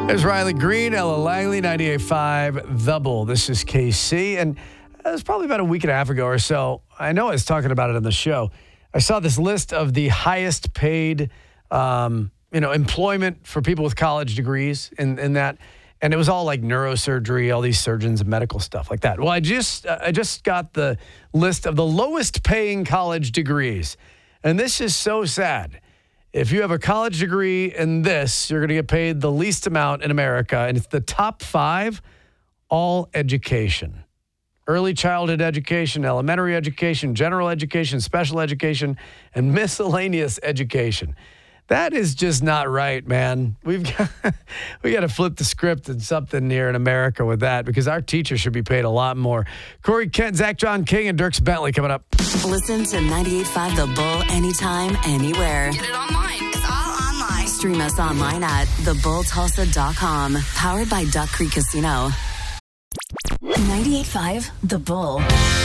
There's Riley Green, Ella Langley, 98.5 The Bull. This is KC, and it was probably about a week and a half ago or so. I know I was talking about it on the show. I saw this list of the highest paid, employment for people with college degrees in that, and it was all like neurosurgery, all these surgeons and medical stuff like that. Well, I just got the list of the lowest paying college degrees, and this is so sad. If you have a college degree in this, you're going to get paid the least amount in America. And it's the top 5, all education. Early childhood education, elementary education, general education, special education, and miscellaneous education. That is just not right, man. We got to flip the script and something here in America with that, because our teachers should be paid a lot more. Corey Kent, Zach John King, and Dirks Bentley coming up. Listen to 98.5 The Bull anytime, anywhere. Get it online. It's all online. Stream us online at thebulltulsa.com. Powered by Duck Creek Casino. 98.5 The Bull.